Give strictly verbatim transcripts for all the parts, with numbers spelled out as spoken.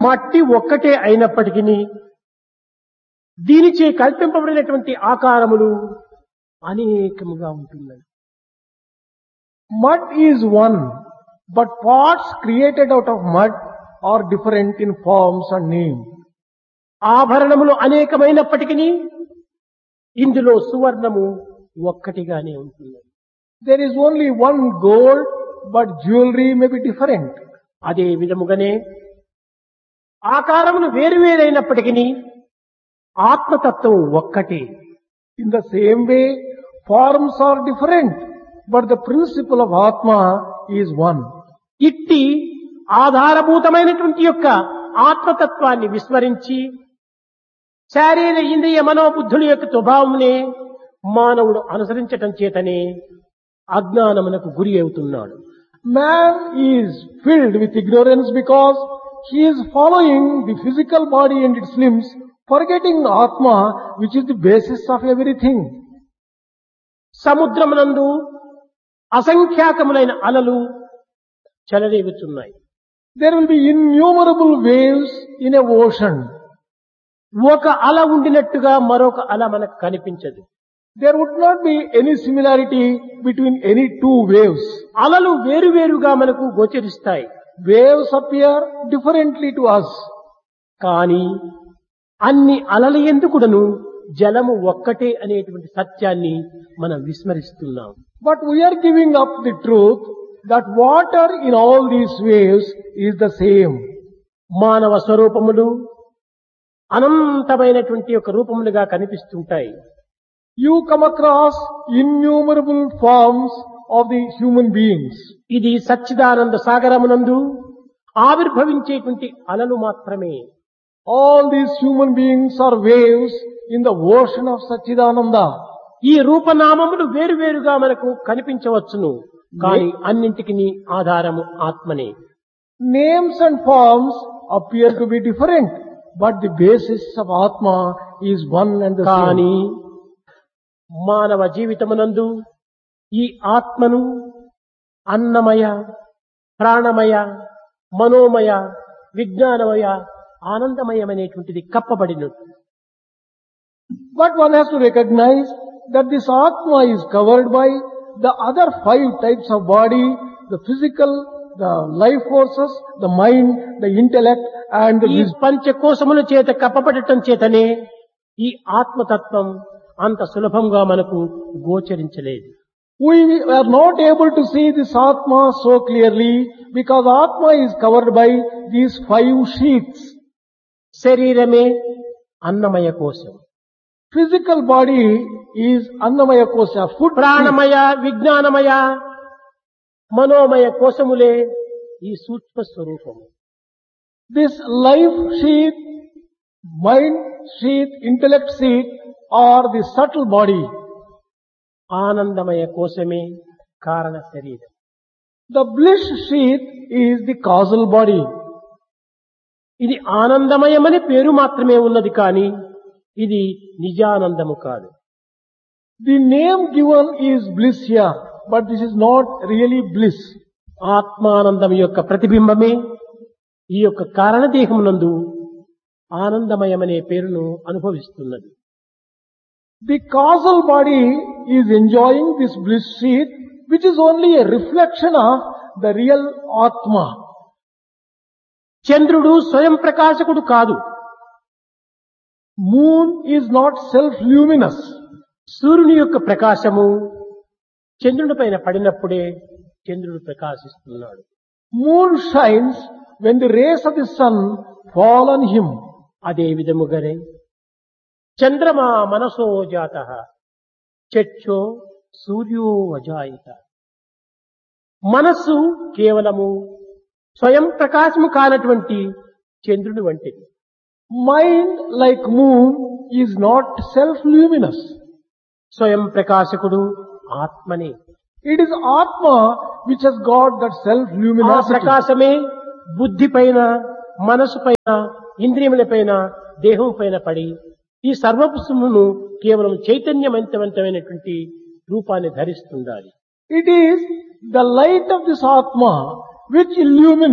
మట్టి ఒక్కటే అయినప్పటికీ దీనిచే కల్పింపబడినటువంటి ఆకారములు అనేకముగా ఉంటున్నాయి. Mud is one, but parts created out of mud are different in forms and name. ఆభరణములు అనేకమైనప్పటికీ ఇందులో సువర్ణము ఒక్కటిగానే ఉంటుంది. There is only one gold, but jewelry may be different. అదే విధముగానే ఆకారములు వేరువేరైనప్పటికీ ఆత్మతత్వం ఒక్కటే. In the same way, forms are different, but the principle of Atma is one. ఇట్టి ఆధారభూతమైనటువంటి యొక్క ఆత్మతత్వాన్ని విస్మరించి శారీర ఇంద్రియ మనోబుద్ధుల యొక్క స్వభావమునే మానవుడు అనుసరించటం చేతనే అజ్ఞానమునకు గురి అవుతున్నాడు. Man is filled with ignorance because he is following the physical body and its limbs, forgetting Atma, which is the basis of everything. సముద్రమునందు అసంఖ్యాకములైన అలలు చెలరేగుతున్నాయి. There will be innumerable waves in a ocean. ఒక అల ఉండినట్టుగా మరొక అల మనకు కనిపించదు. There would not be any similarity between any two waves. అలలు వేరువేరుగా మనకు గోచరిస్తాయి. Waves appear differently to us. కానీ అన్ని అలల ఎందుకుడను జలము ఒక్కటే అనేటువంటి సత్యాన్ని మనం విస్మరిస్తున్నాం. But we are giving up the truth that water in all these waves is the same. మానవ స్వరూపములు అనంతమైనటువంటి ఒక రూపములుగా కనిపిస్తుంటాయి. You come across innumerable forms of the human beings. ఇది సచ్చిదానంద సాగరమునందు ఆవిర్భవించేటువంటి అలలు మాత్రమే. All these human beings are waves in the ocean of Satchidananda. ఈ రూపనామములు వేరువేరుగా మనకు కనిపించవచ్చును, కానీ అన్నింటికి ఆధారము ఆత్మనే. Names and forms appear to be different, but the basis of Atma is one and the కానీ same. మానవ జీవితమునందు ఈ ఆత్మను అన్నమయ, ప్రాణమయ, మనోమయ, విజ్ఞానమయ, ఆనందమయమైనటువంటిది కప్పబడినట్టు. But one has to recognize that this Atma is covered by the other five types of body, the physical, the life forces, the mind, the intellect and the ఈ wisdom. పంచకోశముల చేత కప్పబడటం చేతనే ఈ ఆత్మతత్వం అంత సులభంగా మనకు గోచరించలేదు. We are not able to see this Atma so clearly because Atma is covered by these five sheaths. శరీరమే అన్నమయ కోశం, Physical body is Annamaya Kosha, food. ప్రాణమయ, విజ్ఞానమయ, మనోమయ కోశములే ఈ సూక్ష్మ స్వరూపము. This life sheath, mind sheath, intellect sheath are the subtle body. ఆనందమయ కోశమే కారణ శరీరం. The bliss sheath is the causal body. ఇది ఆనందమయమని పేరు మాత్రమే ఉన్నది, కానీ ఇది నిజానందము కాదు. The name given is bliss here, but this is not really bliss. ఆత్మానందం యొక్క ప్రతిబింబమే ఈ యొక్క కారణదేహమునందు ఆనందమయమనే పేరును అనుభవిస్తున్నది. The causal body is enjoying this bliss sheath, which is only a reflection of the real Atma. చంద్రుడు స్వయం ప్రకాశకుడు కాదు. Moon is not self-luminous. సూర్యుని యొక్క ప్రకాశము చంద్రుని పైన పడినప్పుడే చంద్రుడు ప్రకాశిస్తున్నాడు. Moon shines when the rays of the sun fall on him. అదే విధముగానే చంద్రమా మనసో జాతః చక్షో సూర్యో అజాయత. మనస్సు కేవలము స్వయం ప్రకాశము కానటువంటి చంద్రుని వంటిది. Mind, like moon, is not self-luminous. స్వయం ప్రకాశకుడు ఆత్మనే. It is Atma which has got that ఆ self-luminosity. ప్రకాశమే బుద్ధి పైన, మనసు పైన, ఇంద్రియముల పైన, దేహం పైన పడి ఈ సర్వపుష్పమును కేవలం చైతన్యవంతమైనటువంటి రూపాన్ని ధరిస్తుండాలి. It is the light of this Atma which illumines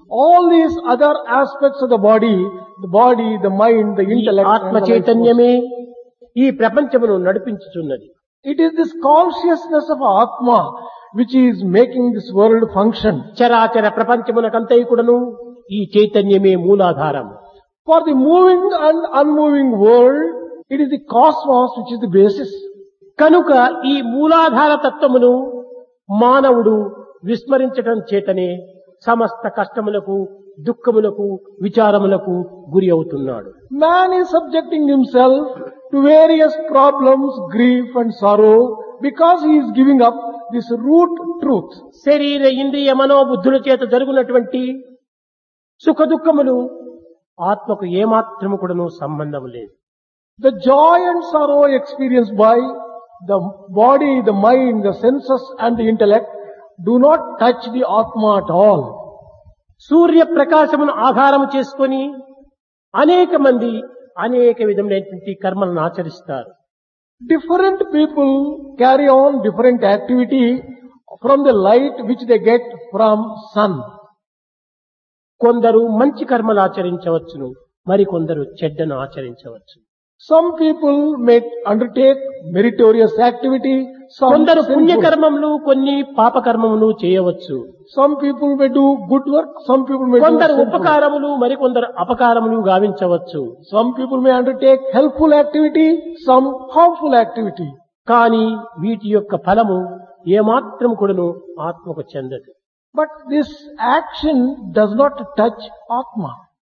All these other aspects of the body, the body, the mind, the ఈ intellect, ఆత్మ and the life force. చైతన్యమే ఈ ప్రపంచమును నడిపించుచున్నది. It is this consciousness of Atma which is making this world function. చరాచర ప్రపంచమునకంతయు కూడాను ఈ చైతన్యమే మూలాధారం. For the moving and unmoving world, it is the cosmos which is the basis. కనుక ఈ మూలాధార తత్వమును మానవుడు విస్మరించటం చేతనే సమస్త కష్టములకు, దుఃఖములకు, విచారములకు గురి అవుతున్నాడు. Man is subjecting himself to various problems, grief and sorrow because he is giving up this root truth. శరీర ఇంద్రియ మనోబుద్ధుల చేత జరుగునటువంటి సుఖ దుఃఖములు ఆత్మకు ఏమాత్రము కూడాను సంబంధం లేదు. The joy and sorrow experienced by the body, the mind, the senses and the intellect do not touch the Atma at all. సూర్య ప్రకాశమును ఆధారము చేసుకొని అనేక మంది అనేక విధములైనటువంటి కర్మలను ఆచరిస్తారు. Different people carry on different activity from the light which they get from sun. కొందరు మంచి కర్మలు ఆచరించవచ్చును, మరి కొందరు చెడ్డను ఆచరించవచ్చు. Some people may undertake meritorious activity, some కొందరు sinful. పుణ్యకర్మములు, కొన్ని పాపకర్మములు చేయవచ్చు. Some people may do good work, some people may do కొందరు sinful. ఉపకారములు, మరి కొందరు అపకారములు గావించవచ్చు. Some people may undertake helpful activity, some harmful activity. కానీ వీటి యొక్క ఫలము ఏమాత్రం కూడాను ఆత్మకు చెందదు. But this action does not touch Atma.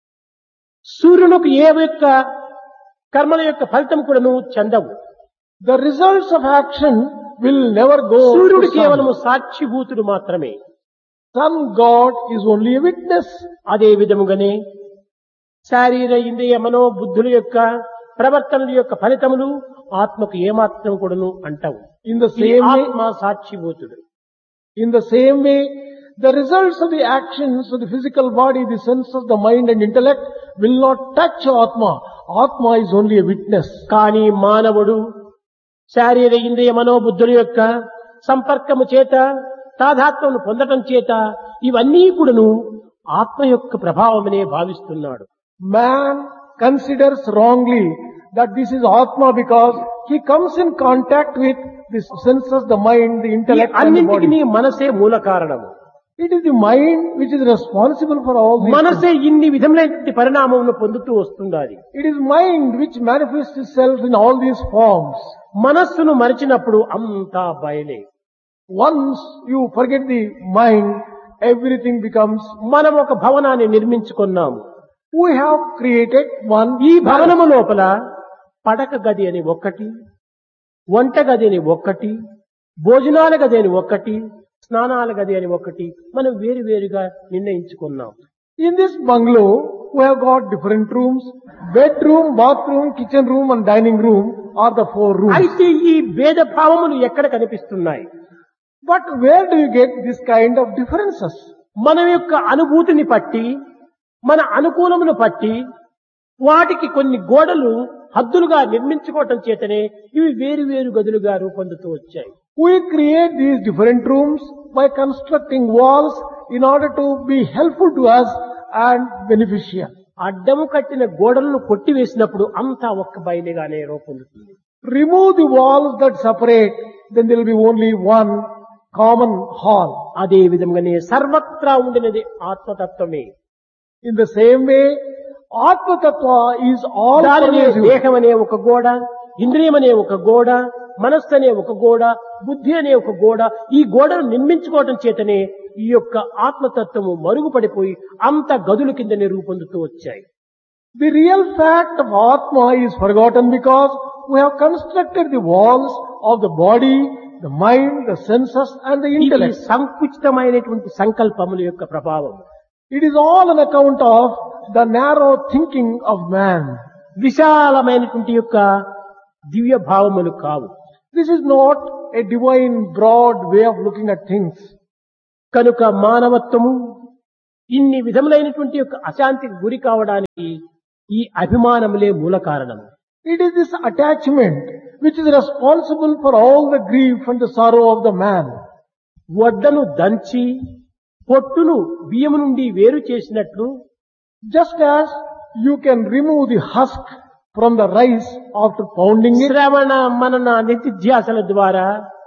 సూర్యునికి ఏ యొక్క కర్మల యొక్క ఫలితం కూడాను చెందవు. The results of action will never go సూర్యుడు to కేవలము sun. సాక్షిభూతుడు మాత్రమే. Sun God is only a witness. అదే విధముగానే శారీర ఇంద్రియ మనోబుద్ధుల యొక్క ప్రవర్తనల యొక్క ఫలితములు ఆత్మకు ఏమాత్రం కూడాను అంటావు. In the ఈ same way, ఆత్మ సాక్షిభూతుడు. in the same way, the results of the actions of the physical body, the senses, the mind and intellect will not touch Atma. Atma is only a witness. కానీ మానవుడు శారీర ఇంద్రియ మనోబుద్ధుల యొక్క సంపర్కము చేత తాదాత్మ్యను పొందటం చేత ఇవన్నీ కూడాను ఆత్మ యొక్క ప్రభావమనే భావిస్తున్నాడు. Man considers wrongly that this is Atma because he comes in contact with the senses, the mind, the ఈ intellect and the అన్నింటికి body. మనసే మూల కారణము. It is the mind which is responsible for all these things. మనసే ఇన్ని విధములైన పరిణామమును పొందుతూ వస్తుండాలి. It is mind which manifests itself in all these forms. మనస్సును మరిచినప్పుడు అంతా బయలే. Once you forget the mind, everything becomes, మనం ఒక భవనాన్ని నిర్మించుకున్నాము. we have created one. ఈ భవనము లోపల పడక గది అని ఒక్కటి, వంట గది అని ఒక్కటి, భోజనాల గది అని ఒక్కటి, స్నానాల గది అని ఒక్కటి మనం వేరు వేరుగా నిర్ణయించుకున్నాం. In this bungalow, we have got different rooms. Bedroom, bathroom, kitchen room and dining room are the four rooms. అయితే ఈ భేద భావములు ఎక్కడ కనిపిస్తున్నాయి? But where do you get this kind of differences? మన యొక్క అనుభూతిని పట్టి, మన అనుకూలమును పట్టి వాటికి కొన్ని గోడలు హద్దులుగా నిర్మించుకోవటం చేతనే ఇవి వేరు వేరు గదులుగా రూపొందుతూ వచ్చాయి. We create these different rooms by constructing walls in order to be helpful to us and beneficial. అడ్డము కట్టిన గోడలను కొట్టివేసినప్పుడు అంతా ఒక్క బయలుగానే రూపొందుతుంది. Remove the walls that separate, then there will be only one common hall. అదే విధంగానే సర్వత్రా ఉండినది ఆత్మతత్వమే. In the same way, Atma Tattva is all దానినే pervasive. దేహం అనే ఒక గోడ, ఇంద్రియం అనే ఒక గోడ, మనస్సు అనే ఒక గోడ, బుద్ధి అనే ఒక గోడ, ఈ గోడను నిర్మించుకోవటం చేతనే ఈ యొక్క ఆత్మతత్వము మరుగుపడిపోయి అంత గదుల కిందనే రూపొందుతూ వచ్చాయి. The real fact of Atma is forgotten because we have constructed the walls of the body, the mind, the senses and the ఇది intellect. సంకుచితమైనటువంటి సంకల్పముల యొక్క ప్రభావం. It is all on account of the narrow thinking of man. విశాలమైనటువంటి యొక్క దివ్య భావములు కావు. This is not a divine, broad way of looking at things. కనుక మానవత్వము ఇన్ని విధములైనటువంటి యొక్క అశాంతికి గురి కావడానికి ఈ అభిమానములే మూల కారణము. It is this attachment which is responsible for all the grief and the sorrow of the man. వడ్డను దంచి పొట్టును బియ్యము నుండి వేరు చేసినట్లు Just as you can remove the husk from the rice after pounding it, శ్రవణ మనన నిత్యాసల ద్వారా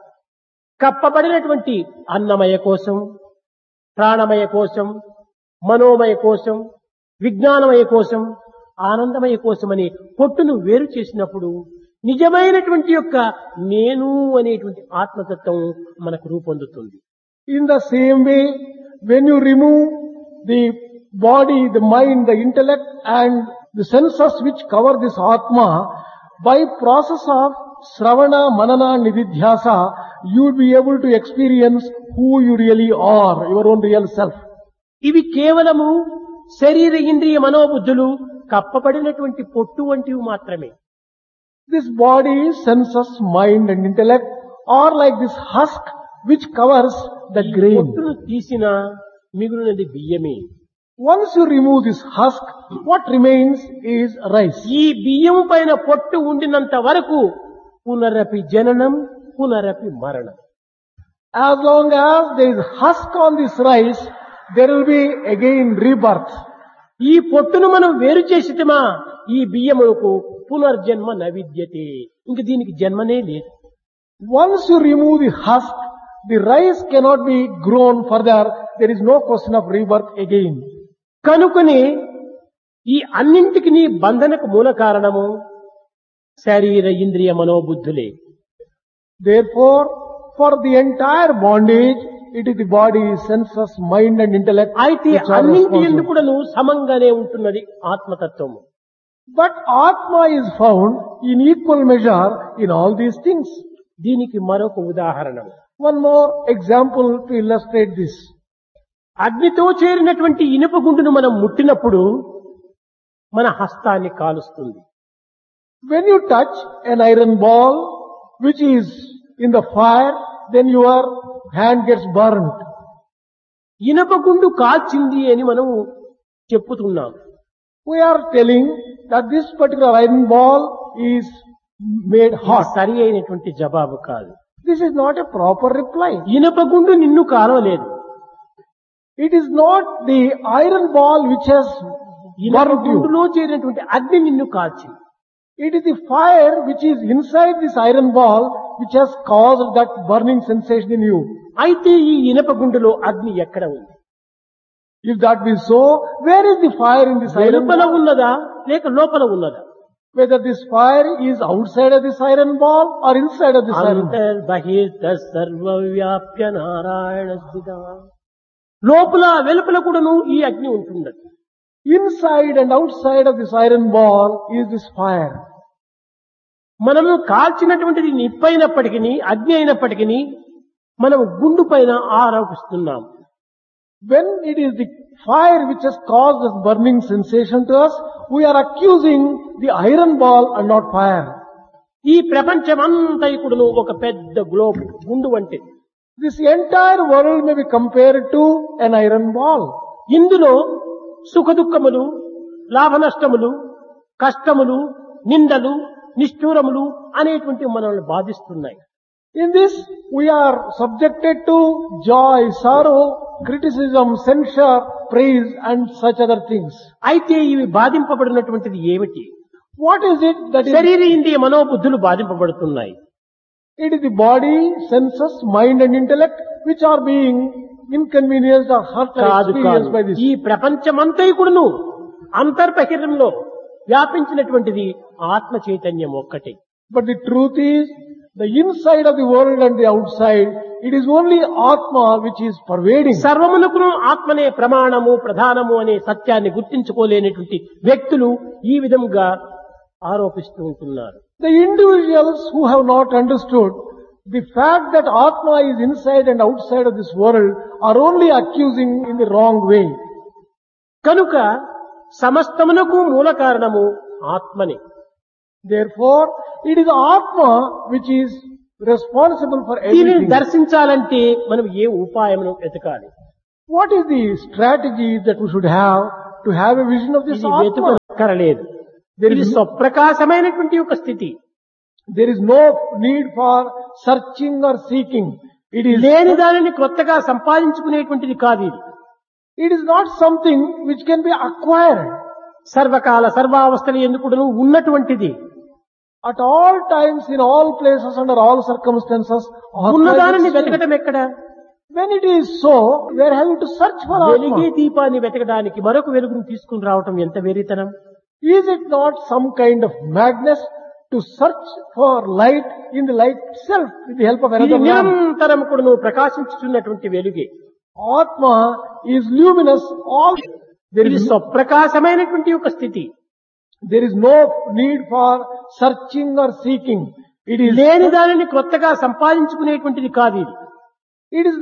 కప్పబడినటువంటి అన్నమయ కోసం, ప్రాణమయ కోసం, మనోమయ కోసం, విజ్ఞానమయ కోసం, ఆనందమయ కోసమని పొట్టును వేరు చేసినప్పుడు నిజమైనటువంటి యొక్క నేను అనేటువంటి ఆత్మతత్వం మనకు రూపొందుతుంది. in the same way, when you remove the body, the mind, the intellect and the senses which cover this Atma, by process of Sravana, Manana, Nididhyasa, you will be able to experience who you really are, your own real self. ఇవి కేవలము శరీర ఇంద్రియ మనోబుద్ధులు కప్పబడినటువంటి పొట్టు వంటివి మాత్రమే. This body, senses, mind and intellect are like this husk which covers the ఈ grain. పొట్టును తీసిన మిగులునది బియ్యమే. Once you remove this husk, what remains is rice. ఈ బియ్యం పైన పొట్టు ఉండినంత వరకు పునరపి జననం, పునరపి మరణం. As long as there is husk on this rice, there will be again rebirth. ఈ పొట్టును మనం వేరు చేసిటమా ఈ బియ్యములకు పునర్జన్మ నవిద్యతే. ఇంక దీనికి జన్మనే లేదు. Once you remove the husk, the rice cannot be grown further. There is no question of rebirth again. కనుకని ఈ అన్నింటికి బంధనకు మూల కారణము శరీర ఇంద్రియ మనోబుద్ధులే. Therefore, for the entire bondage, it is the body, senses, mind and intellect అయితే which are అన్నింటి responsible. ఎందుకును సమంగానే ఉంటున్నది ఆత్మతత్వము. But Atma is found in equal measure in all these things. దీనికి మరొక ఉదాహరణ, One more example to illustrate this. అగ్నితో చేరినటువంటి ఇనుప గుండును మనం ముట్టినప్పుడు మన హస్తాన్ని కాలుస్తుంది. When you touch an iron ball which is in the fire, then your hand gets burnt. ఇనుప గుండు కాల్చింది అని మనం చెప్పుతున్నాం. We are telling that this particular iron ball is made ఇది hot. సరి అయినటువంటి జవాబు కాదు. This is not a proper reply. ఇనుప గుండు నిన్ను కాలవలేదు. It is not the iron ball which has ఇనుప burnt you. గుండులో చేరినటువంటి అగ్ని నిన్ను కాల్చింది. It is the fire which is inside this iron ball which has caused that burning sensation in you. అయితే ఈ ఇనుప గుండులో అగ్ని ఎక్కడ ఉంది? If that be so, where is the fire in this iron వెలుపల ball? ఉన్నదా లేక లోపల ఉన్నదా? Whether this fire is outside of this iron ball or inside of this iron ball. అంతర్ బహిర్త సర్వవ్యాప్య నారాయణ స్థిత. లోపల వెలుపల కూడాను ఈ అగ్ని ఉంటున్నది. Inside and outside of this iron ball is this fire. మనము కాల్చినటువంటిది నిప్పైనప్పటికీ అగ్ని అయినప్పటికీ మనం గుండు పైన ఆరోపిస్తున్నాం. When it is the fire which has caused this burning sensation to us, we are accusing the iron ball and not fire. ఈ ప్రపంచమంతా కూడాను ఒక పెద్ద గ్లోబ్ గుండు వంటిది. This entire world may be compared to an iron ball. ఇందులో సుఖ దుఃఖములు, లాభ నష్టములు, కష్టములు, నిందలు, నిష్ఠూరములు అనేటువంటి మనల్ని బాధిస్తున్నాయి. In this, we are subjected to joy, sorrow, criticism, censure, praise and such other things. అయితే ఇవి బాధింపబడినటువంటిది ఏమిటి? What is it that is? శరీర ఇంద్రియ మనోబుద్ధులు బాధింపబడుతున్నాయి. It is the body, senses, mind and intellect which are being inconvenienced or hurt or కాదు experienced by కాదు this. ఈ ప్రపంచమంతా కూడాను అంతర్బహిరంలో వ్యాపించినటువంటిది ఆత్మ చైతన్యం ఒక్కటే. But the truth is, the inside of the world and the outside, it is only Atma which is pervading. సర్వమునకును ఆత్మనే ప్రమాణము ప్రధానము అనే సత్యాన్ని గుర్తించుకోలేనటువంటి వ్యక్తులు ఈ విధంగా ఆరోపిస్తూ ఉంటున్నారు. The individuals who have not understood the fact that Atma is inside and outside of this world are only accusing in the wrong way. కనుక సమస్తమునకు మూల కారణము ఆత్మనే. Therefore, it is Atma which is responsible for దీనిని everything. దర్శించాలంటే మనం ఏ ఉపాయమును వెతకాలి? What is the strategy that we should have to have a vision of this ఇది Atma? వెతుకక్కరలేదు. There ఇది is, no, స్వప్రకాశమైనటువంటి ఒక స్థితి. there is no need for searching or seeking. It is, లేని దానిని కొత్తగా సంపాదించుకునేటువంటిది కాదు ఇది. it is not something which can be acquired. సర్వకాల సర్వావస్థలు ఎందుకును ఉన్నటువంటిది. At all times, in all places, under all circumstances, ఉన్నదానిని Atma is వెతకటం ఎక్కడ? when it is so, we are having to search for వెలిగే Atma. దీపాన్ని వెతకడానికి మరొక వెలుగును తీసుకుని రావటం ఎంత వెరితనం. Is it not some kind of madness to search for light in the light itself with the help of ఇది another lamp? నిరంతరం కూడా నువ్వు ప్రకాశించుతున్నటువంటి వెలుగే. Atma is luminous all. There ఇది is, స్వప్రకాశమైనటువంటి ఒక స్థితి. there is no need for searching or seeking. It is, లేని దానిని కొత్తగా సంపాదించుకునేటువంటిది కాదు ఇది. it is